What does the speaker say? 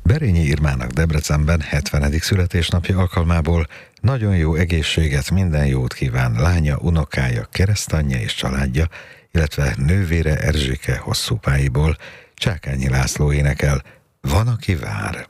Berényi Irmának Debrecenben 70. születésnapja alkalmából nagyon jó egészséget, minden jót kíván lánya, unokája, keresztanyja és családja, illetve nővére Erzsike Hosszúpályiból. Csákányi László énekel, Van, aki vár.